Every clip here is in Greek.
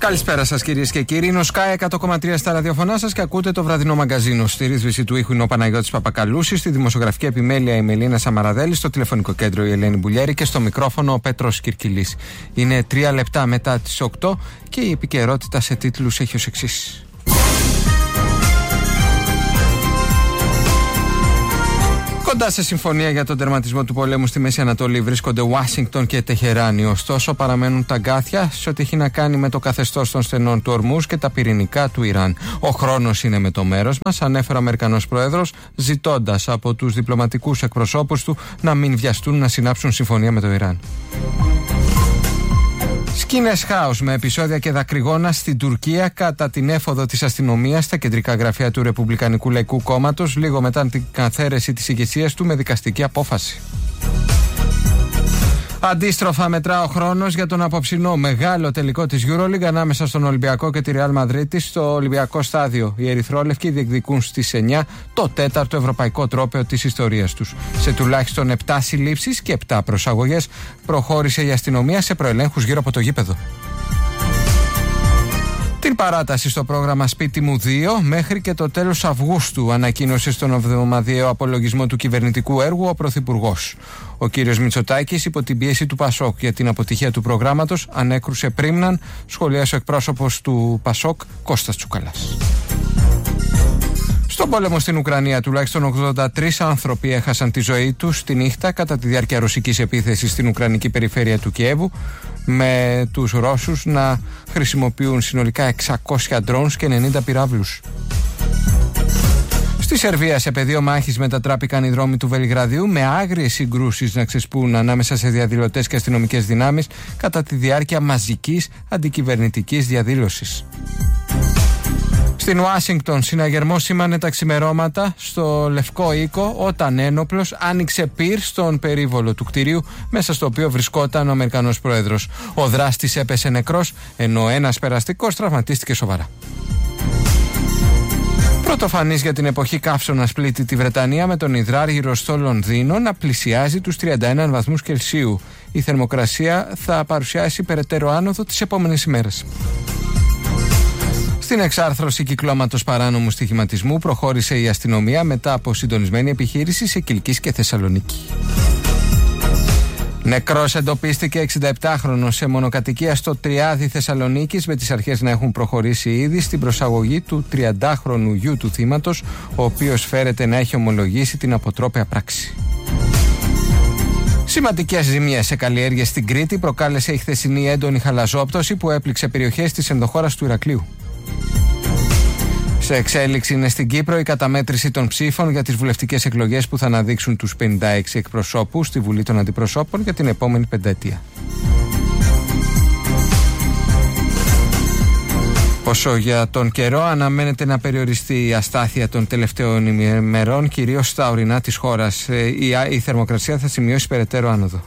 Καλησπέρα σας κυρίες και κύριοι. Είναι ο Sky 100,3 στα ραδιοφωνά σας και ακούτε το βραδινό μαγκαζίνο. Στη ρύθμιση του ήχου είναι ο Παναγιώτης Παπακαλούσης, στη δημοσιογραφική επιμέλεια η Μελίνα Σαμαραδέλη, στο τηλεφωνικό κέντρο η Ελένη Μπουλιέρη και στο μικρόφωνο ο Πέτρος Κυρκυλής. Είναι 3 λεπτά μετά τις 8 και η επικαιρότητα σε τίτλους έχει ως εξής. Κοντά σε συμφωνία για τον τερματισμό του πολέμου στη Μέση Ανατολή βρίσκονται Ουάσιγκτον και Τεχεράνη. Ωστόσο, παραμένουν τα αγκάθια σε ό,τι έχει να κάνει με το καθεστώς των στενών του Ορμούζ και τα πυρηνικά του Ιράν. Ο χρόνος είναι με το μέρος μας, ανέφερε ο Αμερικανός Πρόεδρος, ζητώντας από τους διπλωματικούς εκπροσώπους του να μην βιαστούν να συνάψουν συμφωνία με το Ιράν. Σκήνες χάους με επεισόδια και δακρυγόνα στην Τουρκία κατά την έφοδο της αστυνομίας στα κεντρικά γραφεία του Ρεπουμπλικανικού Λαϊκού Κόμματος λίγο μετά την καθαίρεση της ηγεσίας του με δικαστική απόφαση. Αντίστροφα μετρά ο χρόνος για τον απόψινό μεγάλο τελικό της EuroLeague ανάμεσα στον Ολυμπιακό και τη Real Madrid στο Ολυμπιακό στάδιο. Οι ερυθρόλευκοι διεκδικούν στις 9 το 4ο ευρωπαϊκό τρόπαιο της ιστορίας τους. Σε τουλάχιστον 7 συλλήψεις και 7 προσαγωγές προχώρησε η αστυνομία σε προελέγχους γύρω από το γήπεδο. Την παράταση στο πρόγραμμα Σπίτι μου 2 μέχρι και το τέλος Αυγούστου ανακοίνωσε στον εβδομαδιαίο απολογισμό του κυβερνητικού έργου ο Πρωθυπουργός. Ο κύριος Μητσοτάκης, υπό την πίεση του Πασόκ για την αποτυχία του προγράμματος, ανέκρουσε πρίμναν, σχολίασε ο εκπρόσωπος του Πασόκ Κώστας Τσουκαλάς. Στον πόλεμο στην Ουκρανία, τουλάχιστον 83 άνθρωποι έχασαν τη ζωή τους τη νύχτα κατά τη διάρκεια ρωσικής επίθεσης στην ουκρανική περιφέρεια του Κιέβου, με τους Ρώσους να χρησιμοποιούν συνολικά 600 drones και 90 πυράβλους. Στη Σερβία, σε πεδίο μάχης μετατράπηκαν οι δρόμοι του Βελιγραδίου με άγριες συγκρούσεις να ξεσπούν ανάμεσα σε διαδηλωτές και αστυνομικές δυνάμεις κατά τη διάρκεια μαζικής αντικυβερνητικής διαδήλωσης. Στην Ουάσιγκτον, συναγερμός σήμανε τα ξημερώματα στο Λευκό Οίκο όταν ένοπλος άνοιξε πυρ στον περίβολο του κτηρίου μέσα στο οποίο βρισκόταν ο Αμερικανός Πρόεδρος. Ο δράστης έπεσε νεκρός, ενώ ένας περαστικός τραυματίστηκε σοβαρά. Πρωτοφανής για την εποχή καύσωνας πλήττει τη Βρετανία, με τον υδράργυρο στο Λονδίνο να πλησιάζει τους 31 βαθμούς Κελσίου. Η θερμοκρασία θα παρουσιάσει περαιτέρω άνοδο τις επόμενες ημέρες. Στην εξάρθρωση κυκλώματος παράνομου στοιχηματισμού προχώρησε η αστυνομία μετά από συντονισμένη επιχείρηση σε Κιλκής και Θεσσαλονίκη. Νεκρός εντοπίστηκε 67χρονος σε μονοκατοικία στο Τριάδι Θεσσαλονίκης, με τις αρχές να έχουν προχωρήσει ήδη στην προσαγωγή του 30χρονου γιου του θύματος, ο οποίος φέρεται να έχει ομολογήσει την αποτρόπαια πράξη. Σημαντικές ζημιές σε καλλιέργειες στην Κρήτη προκάλεσε η χθεσινή έντονη χαλαζόπτωση που έπληξε περιοχές της ενδοχώρας του Ηρακλείου. Σε εξέλιξη είναι στην Κύπρο η καταμέτρηση των ψήφων για τις βουλευτικές εκλογές που θα αναδείξουν τους 56 εκπροσώπους στη Βουλή των Αντιπροσώπων για την επόμενη πενταετία. Όσο για τον καιρό, αναμένεται να περιοριστεί η αστάθεια των τελευταίων ημερών, κυρίως στα ορεινά της χώρας. Η θερμοκρασία θα σημειώσει περαιτέρω άνοδο.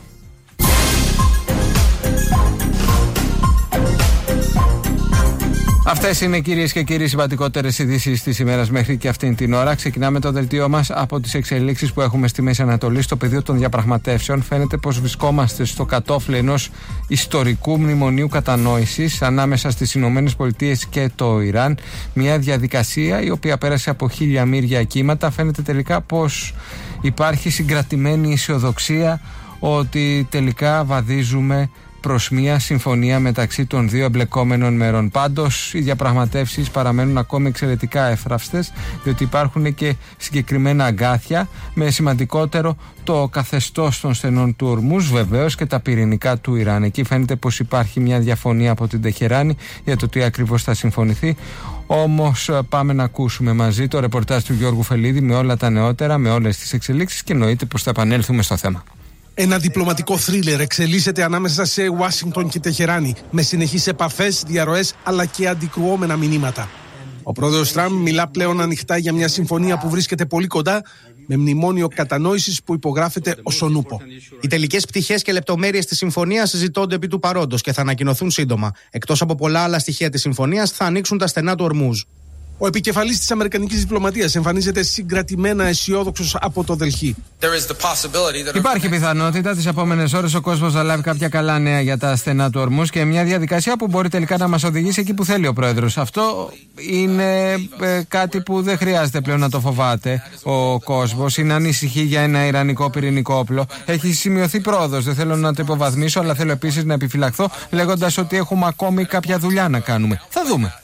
Αυτές είναι, κυρίες και κύριοι, σημαντικότερες ειδήσεις της ημέρας μέχρι και αυτήν την ώρα. Ξεκινάμε το δελτίο μας από τις εξελίξεις που έχουμε στη Μέση Ανατολή. Στο πεδίο των διαπραγματεύσεων φαίνεται πως βρισκόμαστε στο κατόφλι ενός ιστορικού μνημονίου κατανόησης ανάμεσα στις Ηνωμένες Πολιτείες και το Ιράν. Μια διαδικασία η οποία πέρασε από 1000 μύρια κύματα. Φαίνεται τελικά πως υπάρχει συγκρατημένη αισιοδοξία ότι τελικά βαδίζουμε προς μια συμφωνία μεταξύ των δύο εμπλεκόμενων μερών. Πάντως, οι διαπραγματεύσεις παραμένουν ακόμη εξαιρετικά εύθραυστες, διότι υπάρχουν και συγκεκριμένα αγκάθια, με σημαντικότερο το καθεστώς των στενών του Ορμούζ, βεβαίως, και τα πυρηνικά του Ιράν. Εκεί φαίνεται πως υπάρχει μια διαφωνία από την Τεχεράνη για το τι ακριβώς θα συμφωνηθεί. Όμως πάμε να ακούσουμε μαζί το ρεπορτάζ του Γιώργου Φελίδη με όλα τα νεότερα, με όλες τις εξελίξεις, και εννοείται πως θα επανέλθουμε στο θέμα. Ένα διπλωματικό θρίλερ εξελίσσεται ανάμεσα σε Ουάσιγκτον και Τεχεράνη, με συνεχείς επαφές, διαρροές αλλά και αντικρουόμενα μηνύματα. Ο πρόεδρος Τραμπ μιλά πλέον ανοιχτά για μια συμφωνία που βρίσκεται πολύ κοντά, με μνημόνιο κατανόησης που υπογράφεται ως ο νούπο. Οι τελικές πτυχές και λεπτομέρειες της συμφωνίας συζητώνται επί του παρόντος και θα ανακοινωθούν σύντομα. Εκτός από πολλά άλλα στοιχεία της συμφωνίας, θα ανοίξουν τα στενά του Ορμούζ. Ο επικεφαλής της αμερικανικής διπλωματίας εμφανίζεται συγκρατημένα αισιόδοξος από το Δελχή. Υπάρχει πιθανότητα τις επόμενες ώρες ο κόσμος να λάβει κάποια καλά νέα για τα στενά του Ορμούζ και μια διαδικασία που μπορεί τελικά να μας οδηγήσει εκεί που θέλει ο πρόεδρος. Αυτό είναι κάτι που δεν χρειάζεται πλέον να το φοβάται ο κόσμος. Είναι ανησυχεί για ένα ιρανικό πυρηνικό όπλο. Έχει σημειωθεί πρόοδος. Δεν θέλω να το υποβαθμίσω, αλλά θέλω επίσης να επιφυλαχθώ λέγοντας ότι έχουμε ακόμη κάποια δουλειά να κάνουμε. Θα δούμε.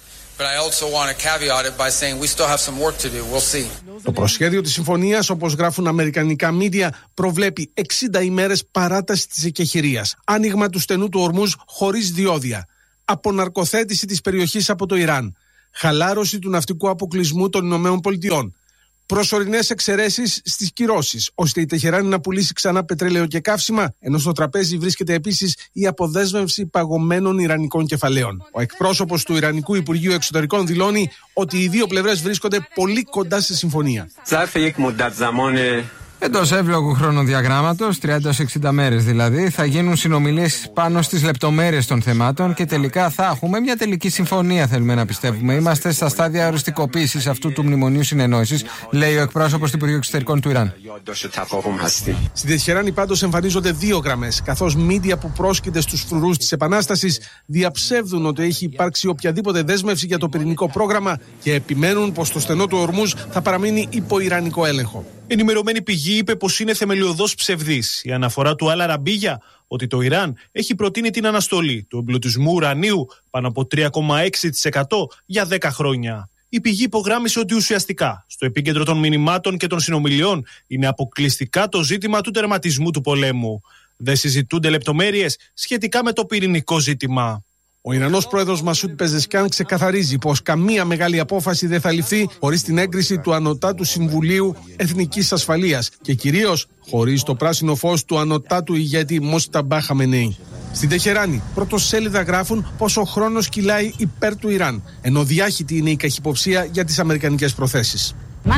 Το προσχέδιο της συμφωνίας, όπως γράφουν αμερικανικά μίντια, προβλέπει 60 ημέρες παράταση της εκεχηρίας, άνοιγμα του στενού του Ορμούζ χωρίς διόδια, αποναρκοθέτηση της περιοχής από το Ιράν, χαλάρωση του ναυτικού αποκλεισμού των Ηνωμένων Πολιτειών, προσωρινές εξαιρέσεις στις κυρώσεις, ώστε η Τεχεράνη να πουλήσει ξανά πετρέλαιο και καύσιμα, ενώ στο τραπέζι βρίσκεται επίσης η αποδέσμευση παγωμένων ιρανικών κεφαλαίων. Ο εκπρόσωπος του Ιρανικού Υπουργείου Εξωτερικών δηλώνει ότι οι δύο πλευρές βρίσκονται πολύ κοντά στη συμφωνία. Εντός εύλογου χρονοδιαγράμματος, 30-60 μέρες δηλαδή, θα γίνουν συνομιλίες πάνω στις λεπτομέρειες των θεμάτων και τελικά θα έχουμε μια τελική συμφωνία, θέλουμε να πιστεύουμε. Είμαστε στα στάδια οριστικοποίησης αυτού του μνημονίου συνεννόησης, λέει ο εκπρόσωπος του Υπουργείου Εξωτερικών του Ιράν. Στην Τεχεράνη πάντως εμφανίζονται δύο γραμμές, καθώς μίντια που πρόσκειται στους φρουρούς της Επανάστασης διαψεύδουν ότι έχει υπάρξει οποιαδήποτε δέσμευση για το πυρηνικό πρόγραμμα και επιμένουν πως το στενό του Ορμούζ θα παραμείνει υπό ιρανικό έλεγχο. Ενημερωμένη πηγή είπε πως είναι θεμελιωδώς ψευδής η αναφορά του Αλ Αραμπίγια ότι το Ιράν έχει προτείνει την αναστολή του εμπλουτισμού ουρανίου πάνω από 3,6% για 10 χρόνια. Η πηγή υπογράμμισε ότι ουσιαστικά στο επίκεντρο των μηνυμάτων και των συνομιλιών είναι αποκλειστικά το ζήτημα του τερματισμού του πολέμου. Δεν συζητούνται λεπτομέρειες σχετικά με το πυρηνικό ζήτημα. Ο Ιρανός πρόεδρος Μασούντ Πεζεσκιάν ξεκαθαρίζει πως καμία μεγάλη απόφαση δεν θα ληφθεί χωρίς την έγκριση του Ανωτάτου Συμβουλίου Εθνικής Ασφαλείας και κυρίως χωρίς το πράσινο φως του ανωτάτου ηγέτη Μοσταμπά Χαμενέι. Στην Τεχεράνη, πρωτοσέλιδα γράφουν πως ο χρόνος κυλάει υπέρ του Ιράν, ενώ διάχυτη είναι η καχυποψία για τις αμερικανικές προθέσεις.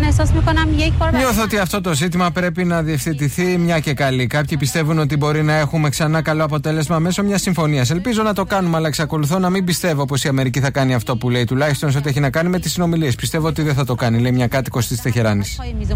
Νιώθω ότι αυτό το ζήτημα πρέπει να διευθετηθεί μια και καλή. Κάποιοι πιστεύουν ότι μπορεί να έχουμε ξανά καλό αποτέλεσμα μέσω μιας συμφωνίας. Ελπίζω να το κάνουμε, αλλά εξακολουθώ να μην πιστεύω πως η Αμερική θα κάνει αυτό που λέει, τουλάχιστον σε ό,τι έχει να κάνει με τις συνομιλίες. Πιστεύω ότι δεν θα το κάνει, λέει μια κάτοικος της Τεχεράνης.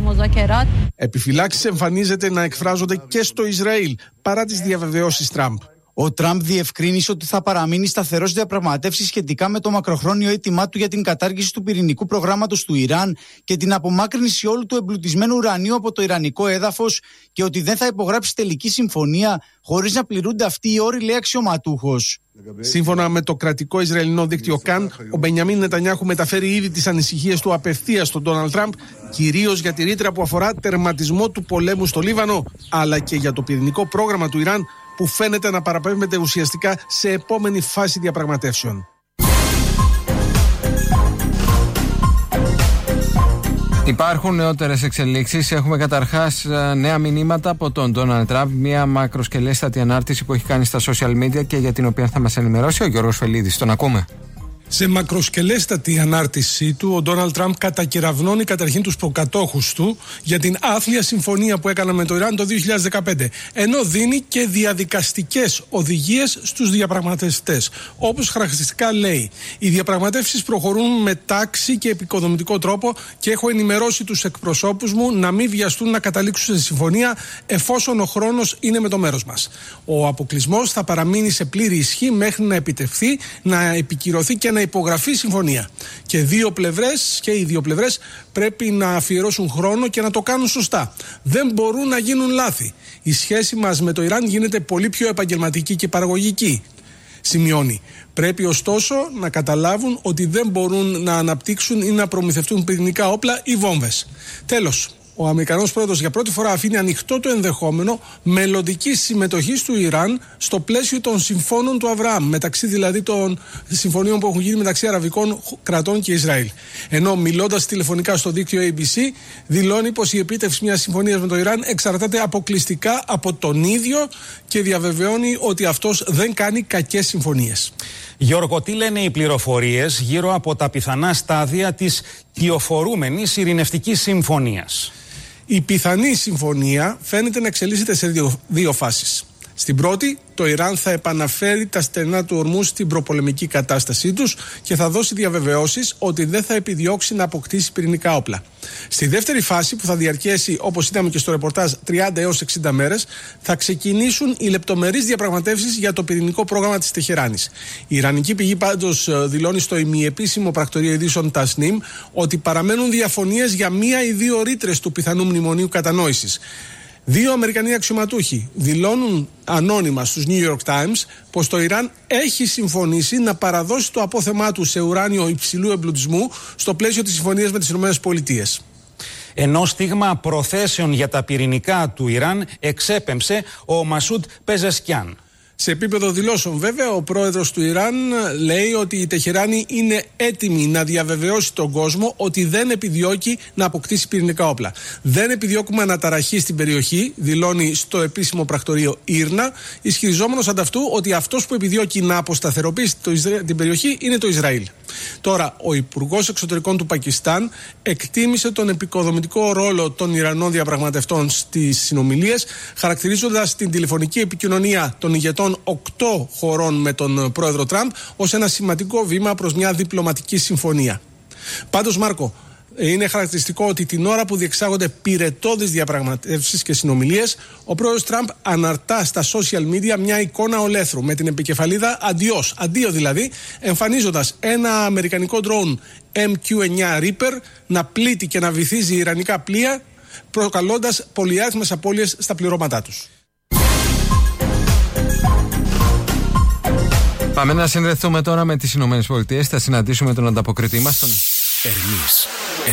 Επιφυλάξεις εμφανίζεται να εκφράζονται και στο Ισραήλ, παρά τις διαβεβαιώσεις Τραμπ. Ο Τραμπ διευκρίνησε ότι θα παραμείνει σταθερός διαπραγματεύσεις σχετικά με το μακροχρόνιο αίτημά του για την κατάργηση του πυρηνικού προγράμματος του Ιράν και την απομάκρυνση όλου του εμπλουτισμένου ουρανίου από το ιρανικό έδαφος και ότι δεν θα υπογράψει τελική συμφωνία χωρίς να πληρούνται αυτοί οι όροι, λέει αξιωματούχος. Σύμφωνα με το κρατικό Ισραηλινό δίκτυο Καν, ο Μπενιαμίν Νετανιάχου μεταφέρει ήδη τις ανησυχίες του απευθείας στον Ντόναλντ Τραμπ, κυρίως για τη ρήτρα που αφορά τερματισμό του πολέμου στο Λίβανο, αλλά και για το πυρηνικό πρόγραμμα του Ιράν, που φαίνεται να παραπέμπεται ουσιαστικά σε επόμενη φάση διαπραγματεύσεων. Υπάρχουν νεότερες εξελίξεις. Έχουμε καταρχάς νέα μηνύματα από τον Ντόναλντ Τραμπ, μια μακροσκελέστατη ανάρτηση που έχει κάνει στα social media και για την οποία θα μας ενημερώσει ο Γιώργος Φελίδης. Τον ακούμε. Σε μακροσκελέστατη ανάρτησή του, ο Ντόναλντ Τραμπ κατακεραυνώνει καταρχήν τους προκατόχους του για την άθλια συμφωνία που έκαναν με το Ιράν το 2015, ενώ δίνει και διαδικαστικές οδηγίες στους διαπραγματευτές. Όπως χαρακτηριστικά λέει, οι διαπραγματεύσεις προχωρούν με τάξη και επικοδομητικό τρόπο και έχω ενημερώσει τους εκπροσώπους μου να μην βιαστούν να καταλήξουν σε συμφωνία εφόσον ο χρόνος είναι με το μέρος μας. Ο αποκλεισμός θα παραμείνει σε πλήρη ισχύ μέχρι να επιτευχθεί, να επικυρωθεί και να υπογραφεί συμφωνία. Και οι δύο πλευρές πρέπει να αφιερώσουν χρόνο και να το κάνουν σωστά. Δεν μπορούν να γίνουν λάθη. Η σχέση μας με το Ιράν γίνεται πολύ πιο επαγγελματική και παραγωγική, σημειώνει. Πρέπει ωστόσο να καταλάβουν ότι δεν μπορούν να αναπτύξουν ή να προμηθευτούν πυρηνικά όπλα ή βόμβες. Τέλος. Ο Αμερικανός πρόεδρος για πρώτη φορά αφήνει ανοιχτό το ενδεχόμενο μελλοντικής συμμετοχής του Ιράν στο πλαίσιο των συμφώνων του Αβραάμ, μεταξύ δηλαδή των συμφωνίων που έχουν γίνει μεταξύ αραβικών κρατών και Ισραήλ. Ενώ μιλώντας τηλεφωνικά στο δίκτυο ABC, δηλώνει πως η επίτευξη μιας συμφωνίας με το Ιράν εξαρτάται αποκλειστικά από τον ίδιο και διαβεβαιώνει ότι αυτός δεν κάνει κακές συμφωνίες. Γιώργο, τι λένε οι πληροφορίες γύρω από τα πιθανά στάδια της κυοφορούμενης ειρηνευτικής συμφωνίας? Η πιθανή συμφωνία φαίνεται να εξελίσσεται σε δύο φάσεις. Στην πρώτη, το Ιράν θα επαναφέρει τα στενά του Ορμούζ στην προπολεμική κατάστασή τους και θα δώσει διαβεβαιώσεις ότι δεν θα επιδιώξει να αποκτήσει πυρηνικά όπλα. Στη δεύτερη φάση, που θα διαρκέσει, όπως είδαμε και στο ρεπορτάζ, 30 έως 60 μέρες, θα ξεκινήσουν οι λεπτομερείς διαπραγματεύσεις για το πυρηνικό πρόγραμμα της Τεχεράνης. Η ιρανική πηγή πάντως δηλώνει στο ημιεπίσημο πρακτορείο ειδήσεων Tasnim ότι παραμένουν διαφωνίες για μία ή δύο ρήτρες του πιθανού μνημονίου κατανόησης. Δύο Αμερικανοί αξιωματούχοι δηλώνουν ανώνυμα στους New York Times πως το Ιράν έχει συμφωνήσει να παραδώσει το απόθεμά του σε ουράνιο υψηλού εμπλουτισμού στο πλαίσιο της συμφωνίας με τις ΗΠΑ. Ενώ στίγμα προθέσεων για τα πυρηνικά του Ιράν εξέπεμψε ο Μασούντ Πεζεσκιάν. Σε επίπεδο δηλώσεων, βέβαια, ο πρόεδρος του Ιράν λέει ότι η Τεχεράνη είναι έτοιμη να διαβεβαιώσει τον κόσμο ότι δεν επιδιώκει να αποκτήσει πυρηνικά όπλα. Δεν επιδιώκουμε αναταραχή στην περιοχή, δηλώνει στο επίσημο πρακτορείο Ήρνα, ισχυριζόμενος ανταυτού ότι αυτός που επιδιώκει να αποσταθεροποιήσει την περιοχή είναι το Ισραήλ. Τώρα, ο Υπουργός Εξωτερικών του Πακιστάν εκτίμησε τον επικοδομητικό ρόλο των Ιρανών διαπραγματευτών στις συνομιλίες, χαρακτηρίζοντας την τηλεφωνική επικοινωνία των ηγετών 8 χωρών με τον πρόεδρο Τραμπ ως ένα σημαντικό βήμα προς μια διπλωματική συμφωνία. Πάντως, Μάρκο, είναι χαρακτηριστικό ότι την ώρα που διεξάγονται πυρετώδεις διαπραγματεύσεις και συνομιλίες, ο πρόεδρος Τραμπ αναρτά στα social media μια εικόνα ολέθρου με την επικεφαλίδα αντίο δηλαδή, εμφανίζοντας ένα αμερικανικό drone MQ-9 Reaper να πλήττει και να βυθίζει ιρανικά πλοία, προκαλώντας πολυάριθμες απώλειες στα πληρώματά τους. Πάμε να συνδεθούμε τώρα με τις Ηνωμένες Πολιτείες. Θα συναντήσουμε τον ανταποκριτή μας, τον Ερμής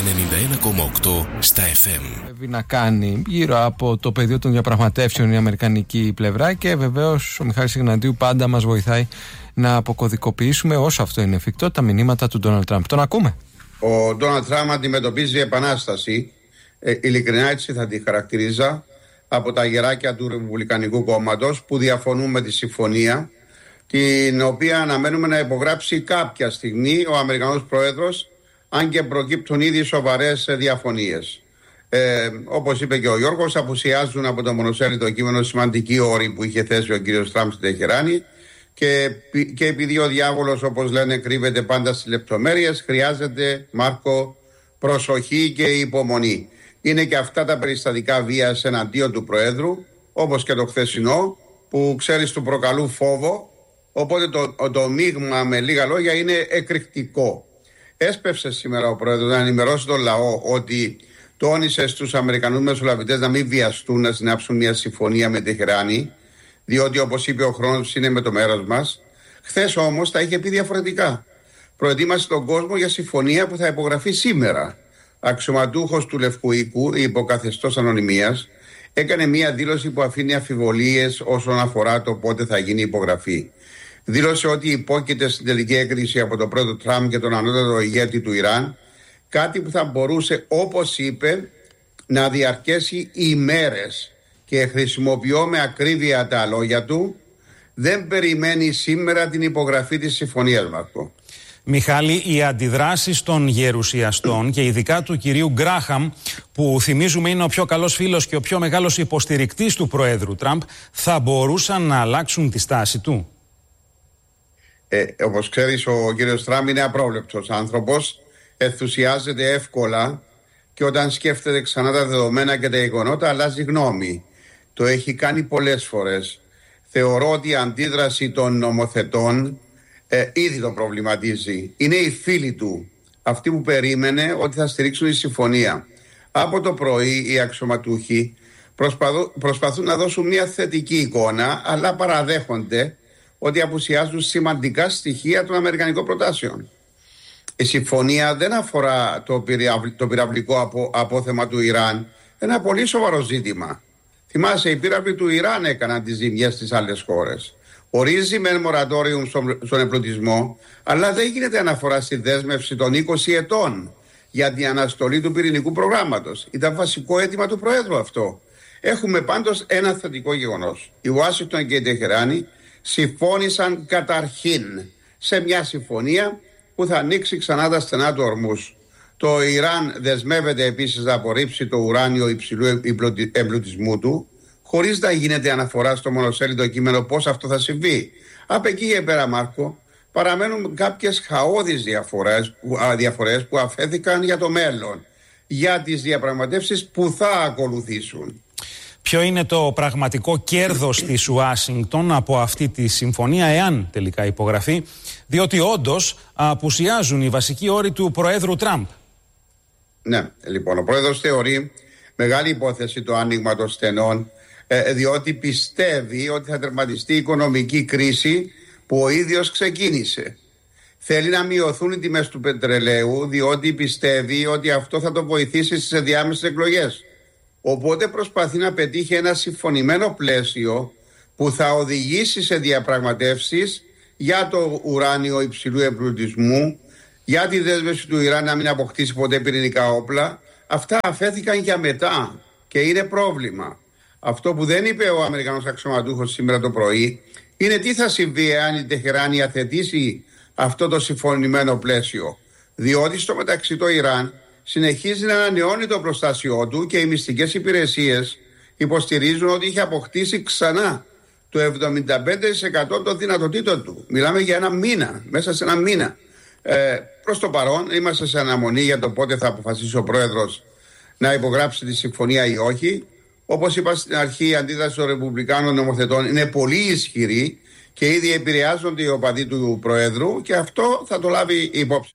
91,8 στα FM. Πρέπει να κάνει γύρω από το πεδίο των διαπραγματεύσεων η αμερικανική πλευρά και βεβαίως ο Μιχάλης Ιγνατίου πάντα μας βοηθάει να αποκωδικοποιήσουμε όσο αυτό είναι εφικτό τα μηνύματα του Ντόναλντ Τραμπ. Τον ακούμε. Ο Ντόναλντ Τραμπ αντιμετωπίζει επανάσταση, ειλικρινά έτσι θα τη χαρακτηρίζα, από τα γεράκια του Ρεπουμπλικανικού Κόμματος που διαφωνούν με τη συμφωνία, την οποία αναμένουμε να υπογράψει κάποια στιγμή ο Αμερικανός Πρόεδρος, αν και προκύπτουν ήδη σοβαρές διαφωνίες. Όπως είπε και ο Γιώργος, απουσιάζουν από το μονοσέλιδο κείμενο σημαντικοί όροι που είχε θέσει ο κύριος Τραμπ στην Τεχεράνη και επειδή ο διάβολος, όπως λένε, κρύβεται πάντα στις λεπτομέρειες, χρειάζεται, Μάρκο, προσοχή και υπομονή. Είναι και αυτά τα περιστατικά βίας εναντίον του Προέδρου, όπως και το χθεσινό, που ξέρεις του προκαλούν φόβο, οπότε το μείγμα με λίγα λόγια είναι εκρηκτικό. Έσπευσε σήμερα ο Πρόεδρος να ενημερώσει τον λαό ότι τόνισε στους Αμερικανούς μεσολαβητές να μην βιαστούν να συνάψουν μια συμφωνία με Τεχεράνη, διότι όπως είπε ο χρόνος είναι με το μέρος μας. Χθες όμως τα είχε πει διαφορετικά. Προετοίμασε τον κόσμο για συμφωνία που θα υπογραφεί σήμερα. Αξιωματούχος του Λευκού Οίκου, υποκαθεστώς ανωνυμίας, έκανε μια δήλωση που αφήνει αμφιβολίες όσον αφορά το πότε θα γίνει η υπογραφή. Δήλωσε ότι υπόκειται στην τελική έγκριση από τον πρόεδρο Τραμπ και τον ανώτατο ηγέτη του Ιράν, κάτι που θα μπορούσε, όπως είπε, να διαρκέσει ημέρες, και χρησιμοποιώ με ακρίβεια τα λόγια του, δεν περιμένει σήμερα την υπογραφή της συμφωνίας, Μάρκο. Μιχάλη, οι αντιδράσεις των γερουσιαστών και ειδικά του κυρίου Γκράχαμ, που θυμίζουμε είναι ο πιο καλός φίλος και ο πιο μεγάλος υποστηρικτής του Προέδρου Τραμπ, θα μπορούσαν να αλλάξουν τη στάση του? Όπως ξέρεις, ο κύριος Τραμπ είναι απρόβλεπτος άνθρωπος, ενθουσιάζεται εύκολα και όταν σκέφτεται ξανά τα δεδομένα και τα γεγονότα αλλάζει γνώμη. Το έχει κάνει πολλές φορές. Θεωρώ ότι η αντίδραση των νομοθετών ήδη το προβληματίζει. Είναι οι φίλοι του, αυτοί που περίμενε ότι θα στηρίξουν τη συμφωνία. Από το πρωί οι αξιωματούχοι προσπαθούν να δώσουν μια θετική εικόνα, αλλά παραδέχονται ότι απουσιάζουν σημαντικά στοιχεία των αμερικανικών προτάσεων. Η συμφωνία δεν αφορά το πυραυλικό απόθεμα του Ιράν, ένα πολύ σοβαρό ζήτημα. Θυμάσαι, οι πύραυλοι του Ιράν έκαναν τις ζημιές στις άλλες χώρες. Ορίζει με μορατόριο στον εμπλουτισμό, αλλά δεν γίνεται αναφορά στη δέσμευση των 20 ετών για την αναστολή του πυρηνικού προγράμματος. Ήταν βασικό αίτημα του Προέδρου αυτό. Έχουμε πάντως ένα θετικό γεγονός. Η Ουάσιγκτον και η Τεχεράνη συμφώνησαν καταρχήν σε μια συμφωνία που θα ανοίξει ξανά τα στενά του Ορμούζ. Το Ιράν δεσμεύεται επίσης να απορρίψει το ουράνιο υψηλού εμπλουτισμού του, χωρίς να γίνεται αναφορά στο μονοσέλιδο κείμενο πώς αυτό θα συμβεί. Από εκεί και πέρα, Μάρκο, παραμένουν κάποιες χαώδεις διαφορές που αφέθηκαν για το μέλλον, για τις διαπραγματεύσεις που θα ακολουθήσουν. Ποιο είναι το πραγματικό κέρδος της Ουάσιγκτον από αυτή τη συμφωνία, εάν τελικά υπογραφεί, διότι όντως απουσιάζουν οι βασικοί όροι του Προέδρου Τραμπ? Ναι, λοιπόν, ο Πρόεδρος θεωρεί μεγάλη υπόθεση το άνοιγμα των στενών, διότι πιστεύει ότι θα τερματιστεί η οικονομική κρίση που ο ίδιος ξεκίνησε. Θέλει να μειωθούν οι τιμές του πετρελαίου, διότι πιστεύει ότι αυτό θα το βοηθήσει στις ενδιάμεσες εκλογές. Οπότε προσπαθεί να πετύχει ένα συμφωνημένο πλαίσιο που θα οδηγήσει σε διαπραγματεύσεις για το ουράνιο υψηλού εμπλουτισμού, για τη δέσμευση του Ιράν να μην αποκτήσει ποτέ πυρηνικά όπλα. Αυτά αφέθηκαν για μετά και είναι πρόβλημα. Αυτό που δεν είπε ο Αμερικανός αξιωματούχος σήμερα το πρωί είναι τι θα συμβεί αν η Τεχεράνη υιοθετήσει αυτό το συμφωνημένο πλαίσιο. Διότι στο μεταξύ το Ιράν συνεχίζει να ανανεώνει το προστάσιό του και οι μυστικές υπηρεσίες υποστηρίζουν ότι είχε αποκτήσει ξανά το 75% των δυνατοτήτων του. Μιλάμε για ένα μήνα, μέσα σε ένα μήνα. Προς το παρόν είμαστε σε αναμονή για το πότε θα αποφασίσει ο Πρόεδρος να υπογράψει τη συμφωνία ή όχι. Όπως είπα στην αρχή, η αντίδραση των Ρεπουμπλικάνων νομοθετών είναι πολύ ισχυρή και ήδη επηρεάζονται οι οπαδοί του Προέδρου και αυτό θα το λάβει υπόψη.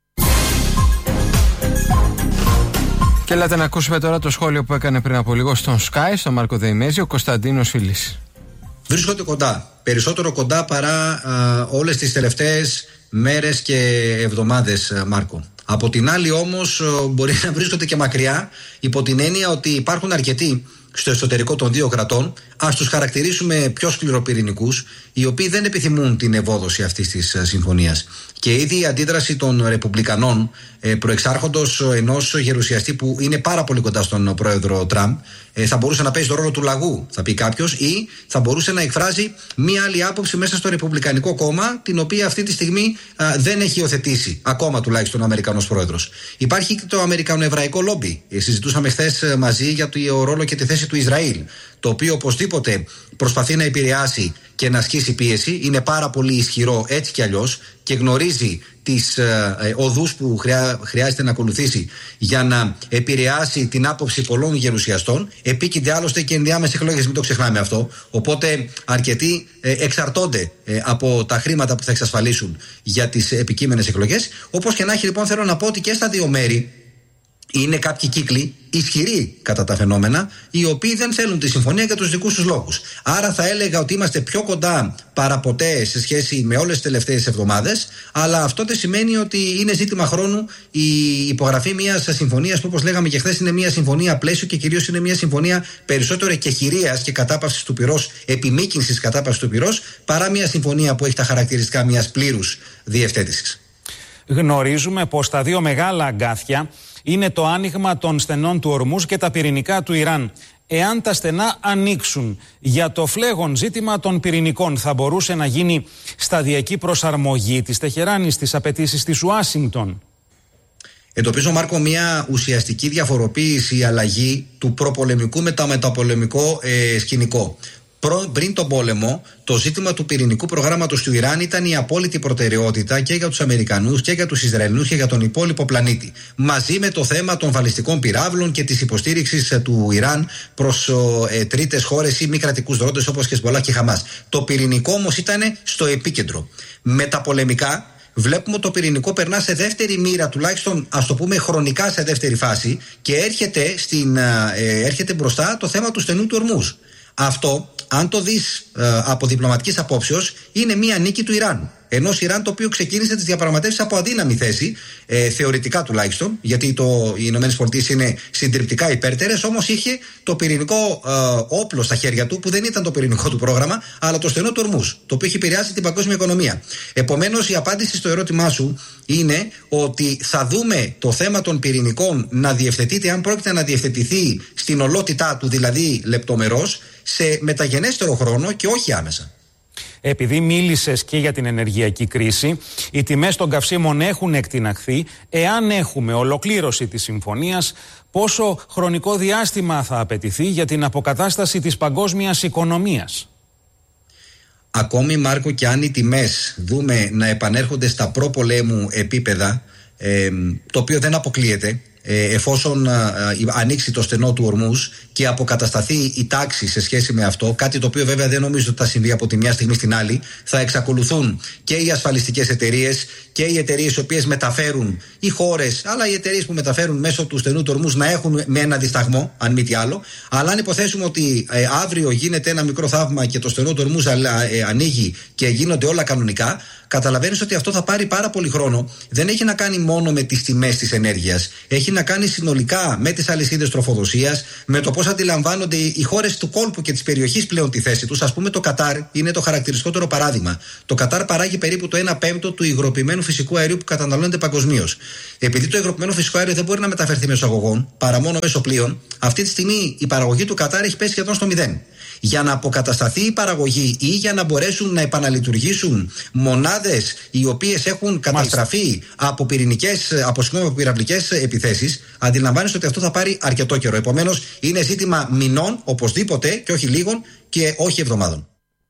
Και έλατε να ακούσουμε τώρα το σχόλιο που έκανε πριν από λίγο στον Sky, στον Μάρκο Δεϊμέζη, ο Κωνσταντίνος Φίλης. Βρίσκονται κοντά, περισσότερο κοντά παρά όλες τις τελευταίες μέρες και εβδομάδες, Μάρκο. Από την άλλη όμως μπορεί να βρίσκονται και μακριά, υπό την έννοια ότι υπάρχουν αρκετοί στο εσωτερικό των δύο κρατών, ας τους χαρακτηρίσουμε πιο σκληροπυρηνικούς, οι οποίοι δεν επιθυμούν την ευόδοση αυτής της συμφωνίας. Και ήδη η αντίδραση των Ρεπουμπλικανών, προεξάρχοντος ενός γερουσιαστή που είναι πάρα πολύ κοντά στον πρόεδρο Τραμπ, θα μπορούσε να παίζει το ρόλο του λαγού, θα πει κάποιος, ή θα μπορούσε να εκφράζει μία άλλη άποψη μέσα στο Ρεπουμπλικανικό κόμμα, την οποία αυτή τη στιγμή δεν έχει υιοθετήσει, ακόμα τουλάχιστον ο Αμερικανός πρόεδρος. Υπάρχει και το Αμερικανοεβραϊκό λόμπι. Συζητούσαμε χθες μαζί για το ρόλο και τη θέση του Ισραήλ, το οποίο οπωσδήποτε προσπαθεί να επηρεάσει και να ασκήσει πίεση. Είναι πάρα πολύ ισχυρό έτσι κι αλλιώς και γνωρίζει τις οδούς που χρειάζεται να ακολουθήσει για να επηρεάσει την άποψη πολλών γερουσιαστών. Επίκυνται άλλωστε και ενδιάμεσες εκλογές, μην το ξεχνάμε αυτό. Οπότε αρκετοί εξαρτώνται από τα χρήματα που θα εξασφαλίσουν για τις επικείμενες εκλογές. Όπως και να έχει, λοιπόν, θέλω να πω ότι και στα δύο μέρη είναι κάποιοι κύκλοι ισχυροί κατά τα φαινόμενα, οι οποίοι δεν θέλουν τη συμφωνία για τους δικούς τους λόγους. Άρα θα έλεγα ότι είμαστε πιο κοντά παραποτέ σε σχέση με όλες τις τελευταίες εβδομάδες, αλλά αυτό δεν σημαίνει ότι είναι ζήτημα χρόνου η υπογραφή μιας συμφωνίας που, όπως λέγαμε και χθες, είναι μια συμφωνία πλαίσιο και κυρίως είναι μια συμφωνία περισσότερο εκεχηρίας και κατάπαυσης του πυρός, επιμήκυνσης κατάπαυσης του πυρός, παρά μια συμφωνία που έχει τα χαρακτηριστικά μιας πλήρους διευθέτησης. Γνωρίζουμε πως τα δύο μεγάλα αγκάθια είναι το άνοιγμα των στενών του Ορμούζ και τα πυρηνικά του Ιράν. Εάν τα στενά ανοίξουν, για το φλέγον ζήτημα των πυρηνικών θα μπορούσε να γίνει σταδιακή προσαρμογή της Τεχεράνης στις απαιτήσεις της Ουάσιγκτον? Εντοπίζω, Μάρκο, μια ουσιαστική διαφοροποίηση, αλλαγή του προπολεμικού με το μεταπολεμικό σκηνικό. Πριν τον πόλεμο, το ζήτημα του πυρηνικού προγράμματος του Ιράν ήταν η απόλυτη προτεραιότητα και για τους Αμερικανούς και για τους Ισραηλινούς και για τον υπόλοιπο πλανήτη. Μαζί με το θέμα των βαλιστικών πυράβλων και της υποστήριξης του Ιράν προς τρίτες χώρες ή μη κρατικούς δρόντες όπως Χεσμπολάχ και Χαμάς. Το πυρηνικό όμως ήταν στο επίκεντρο. Μεταπολεμικά, βλέπουμε ότι το πυρηνικό περνά σε δεύτερη μοίρα, τουλάχιστον ας το πούμε χρονικά σε δεύτερη φάση, και έρχεται μπροστά το θέμα του στενού του Ορμούζ. Αυτό, αν το δεις από διπλωματικής απόψεως, είναι μία νίκη του Ιράν. Ενός Ιράν το οποίο ξεκίνησε τις διαπραγματεύσεις από αδύναμη θέση, θεωρητικά τουλάχιστον, γιατί οι Ηνωμένες Πολιτείες είναι συντριπτικά υπέρτερες, όμως είχε το πυρηνικό όπλο στα χέρια του, που δεν ήταν το πυρηνικό του πρόγραμμα, αλλά το στενό του Ορμούζ, το οποίο έχει επηρεάσει την παγκόσμια οικονομία. Επομένως, η απάντηση στο ερώτημά σου είναι ότι θα δούμε το θέμα των πυρηνικών να διευθετείται, αν πρόκειται να διευθετηθεί στην ολότητά του, δηλαδή λεπτομερώς, σε μεταγενέστερο χρόνο και όχι άμεσα. επειδή μίλησες και για την ενεργειακή κρίση, οι τιμές των καυσίμων έχουν εκτιναχθεί. Εάν έχουμε ολοκλήρωση της συμφωνίας, πόσο χρονικό διάστημα θα απαιτηθεί για την αποκατάσταση της παγκόσμιας οικονομίας? Ακόμη, Μάρκο, και αν οι τιμές δούμε να επανέρχονται στα προπολέμου επίπεδα, το οποίο δεν αποκλείεται, εφόσον ανοίξει το στενό του Ορμούζ και αποκατασταθεί η τάξη σε σχέση με αυτό, κάτι το οποίο βέβαια δεν νομίζω ότι θα συμβεί από τη μια στιγμή στην άλλη, θα εξακολουθούν και οι ασφαλιστικές εταιρείες και οι εταιρείες οι οποίες μεταφέρουν, οι χώρες, αλλά οι εταιρείες που μεταφέρουν μέσω του στενού του Ορμούζ να έχουν με ένα δισταγμό, αν μη τι άλλο. Αλλά αν υποθέσουμε ότι αύριο γίνεται ένα μικρό θαύμα και το στενό του Ορμούζ ανοίγει και γίνονται όλα κανονικά, καταλαβαίνεις ότι αυτό θα πάρει πάρα πολύ χρόνο. Δεν έχει να κάνει μόνο με τις τιμές της ενέργειας. Έχει να κάνει συνολικά με τις αλυσίδες τροφοδοσίας, με το πώς αντιλαμβάνονται οι χώρες του κόλπου και της περιοχής πλέον τη θέση τους. Ας πούμε, το Κατάρ είναι το χαρακτηριστικότερο παράδειγμα. Το Κατάρ παράγει περίπου το 1/5 του υγροποιημένου φυσικού αερίου που καταναλώνεται παγκοσμίως. Επειδή το υγροποιημένο φυσικό αέριο δεν μπορεί να μεταφερθεί μέσω αγωγών, παρά μόνο μέσω πλοίων, αυτή τη στιγμή η παραγωγή του Κατάρ έχει πέσει σχεδόν στο 0. Για να αποκατασταθεί η παραγωγή ή για να μπορέσουν να επαναλειτουργήσουν μονάδες οι οποίες έχουν καταστραφεί από πυραυλικές επιθέσεις, αντιλαμβάνεστε ότι αυτό θα πάρει αρκετό καιρό. Επομένως, είναι ζήτημα μηνών, οπωσδήποτε, και όχι λίγων και όχι εβδομάδων.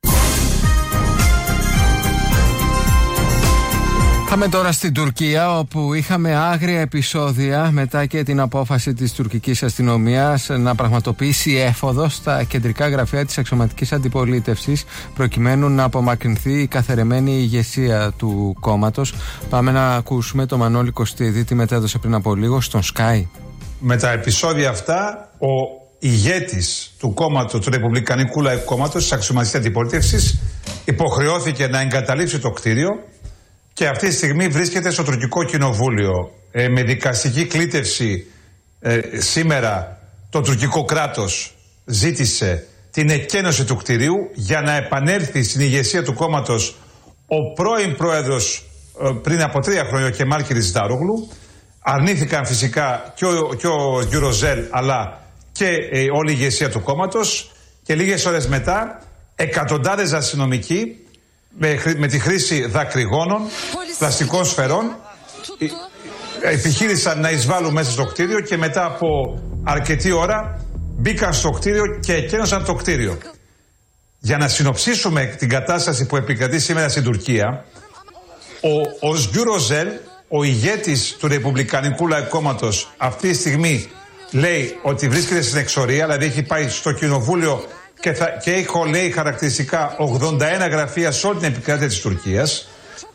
Πάμε τώρα στην Τουρκία, όπου είχαμε άγρια επεισόδια μετά και την απόφαση της τουρκικής αστυνομίας να πραγματοποιήσει έφοδο στα κεντρικά γραφεία της αξιωματικής αντιπολίτευσης, προκειμένου να απομακρυνθεί η καθαιρεμένη ηγεσία του κόμματος. Πάμε να ακούσουμε τον Μανώλη Κωστίδη, τι μετέδωσε πριν από λίγο στον Sky. Με τα επεισόδια αυτά, ο ηγέτης του κόμματος, του Ρεπουμπλικανικού Λαϊκού Κόμματος, της αξιωματικής αντιπολίτευσης, υποχρεώθηκε να εγκαταλείψει το κτίριο. Και αυτή τη στιγμή βρίσκεται στο τουρκικό κοινοβούλιο. Με δικαστική κλήτευση σήμερα το τουρκικό κράτος ζήτησε την εκκαίνωση του κτηρίου για να επανέλθει στην ηγεσία του κόμματος ο πρώην πρόεδρος πριν από 3 χρόνια, ο Κεμάλ Κιλισντάρογλου. Αρνήθηκαν φυσικά και ο Γιουροζέλ αλλά και όλη η ηγεσία του κόμματος, και λίγες ώρες μετά εκατοντάδες αστυνομικοί με τη χρήση δακρυγόνων, πλαστικών σφαιρών επιχείρησαν να εισβάλλουν μέσα στο κτίριο και μετά από αρκετή ώρα μπήκαν στο κτίριο και εκένωσαν το κτίριο. Για να συνοψίσουμε την κατάσταση που επικρατεί σήμερα στην Τουρκία, ο Σγκιουρόζελ, ο ηγέτης του Ρεπουμπλικανικού Λαϊκού Κόμματος, αυτή τη στιγμή λέει ότι βρίσκεται στην εξορία, δηλαδή έχει πάει στο κοινοβούλιο και έχω, λέει, χαρακτηριστικά 81 γραφεία σε όλη την επικράτεια της Τουρκίας.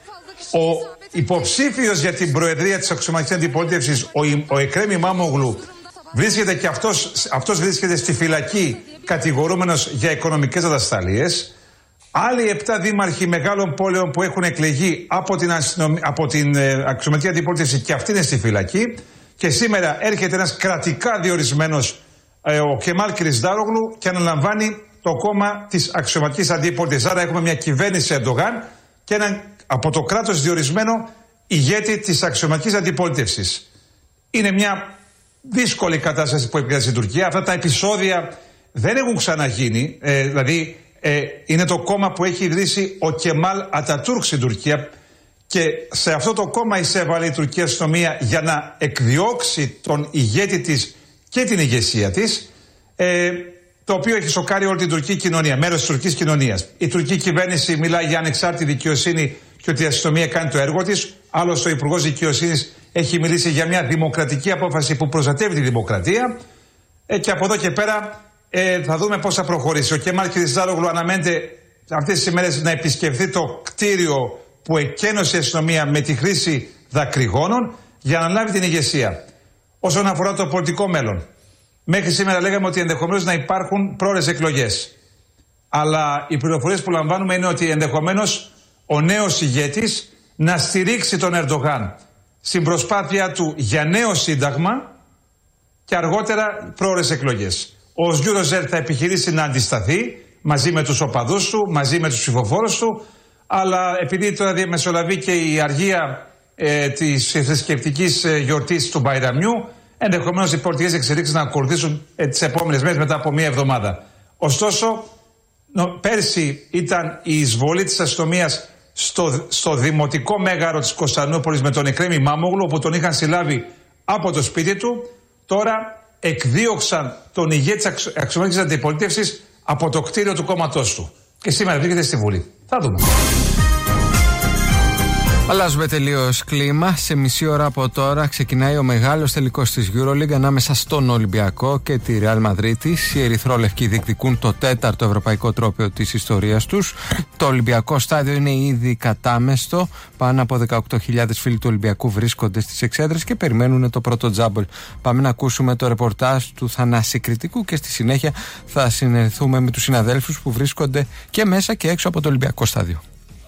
Ο υποψήφιος για την προεδρία της αξιωματικής αντιπολίτευσης, ο Εκρέμ Ιμάμογλου, βρίσκεται και αυτός βρίσκεται στη φυλακή κατηγορούμενος για οικονομικές ατασταλίες. Άλλοι 7 δήμαρχοι μεγάλων πόλεων που έχουν εκλεγεί από την αξιωματική αντιπολίτευση, και αυτοί είναι στη φυλακή. Και σήμερα έρχεται ένας κρατικά διορισμένος, ο Κεμάλ Κιλισντάρογλου, και αναλαμβάνει το κόμμα της αξιωματικής αντιπολίτευσης. Άρα έχουμε μια κυβέρνηση Ερντογάν και έναν από το κράτος διορισμένο ηγέτη της αξιωματικής αντιπολίτευσης. Είναι μια δύσκολη κατάσταση που επικρατεί στην Τουρκία. Αυτά τα επεισόδια δεν έχουν ξαναγίνει. Δηλαδή είναι το κόμμα που έχει ιδρύσει ο Κεμάλ Ατατούρκ στην Τουρκία, και σε αυτό το κόμμα εισέβαλε η τουρκική αστυνομία για να εκδιώξει τον ηγέτη της και την ηγεσία της, το οποίο έχει σοκάρει όλη την τουρκική κοινωνία, μέρος της τουρκικής κοινωνίας. Η τουρκική κυβέρνηση μιλάει για ανεξάρτητη δικαιοσύνη και ότι η αστυνομία κάνει το έργο της. Άλλωστε, ο Υπουργός Δικαιοσύνης έχει μιλήσει για μια δημοκρατική απόφαση που προστατεύει τη δημοκρατία. Και από εδώ και πέρα θα δούμε πώς θα προχωρήσει. Ο Κεμάλ Κιλισντάρογλου αναμένεται αυτές τις ημέρες να επισκεφθεί το κτίριο που εκένωσε η αστυνομία με τη χρήση δακρυγόνων για να λάβει την ηγεσία. Όσον αφορά το πολιτικό μέλλον, μέχρι σήμερα λέγαμε ότι ενδεχομένως να υπάρχουν πρόορες εκλογές. Αλλά οι πληροφορίες που λαμβάνουμε είναι ότι ενδεχομένως ο νέος ηγέτης να στηρίξει τον Ερντογάν στην προσπάθεια του για νέο σύνταγμα και αργότερα πρόορες εκλογές. Ο Σγκιουρόζελ θα επιχειρήσει να αντισταθεί μαζί με τους οπαδούς του, μαζί με τους ψηφοφόρους του, αλλά επειδή τώρα διαμεσολαβεί και η αργία της θρησκευτικής γιορτής του Μπαϊραμιού, ενδεχομένως οι πολιτικές εξελίξεις να ακολουθήσουν τις επόμενες μέρες μετά από μία εβδομάδα. Ωστόσο, Πέρσι ήταν η εισβολή της αστυνομίας στο δημοτικό μέγαρο της Κωνσταντινούπολης με τον Εκρέμη Μάμογλου, όπου τον είχαν συλλάβει από το σπίτι του. Τώρα εκδίωξαν τον ηγέτη της αξιωματικής αντιπολίτευσης από το κτίριο του κόμματός του. Και σήμερα βρίσκεται στη Βουλή. Θα δούμε. Αλλάζουμε τελείως κλίμα. Σε μισή ώρα από τώρα ξεκινάει ο μεγάλος τελικός της EuroLeague ανάμεσα στον Ολυμπιακό και τη Real Madrid. Οι ερυθρόλευκοι διεκδικούν το 4ο ευρωπαϊκό τρόπαιο της ιστορίας τους. Το Ολυμπιακό στάδιο είναι ήδη κατάμεστο. Πάνω από 18.000 φίλοι του Ολυμπιακού βρίσκονται στις εξέδρες και περιμένουν το πρώτο τζάμπολ. Πάμε να ακούσουμε το ρεπορτάζ του Θανάση Κρητικού και στη συνέχεια θα συνεχθούμε με τους συναδέλφους που βρίσκονται και μέσα και έξω από το Ολυμπιακό στάδιο.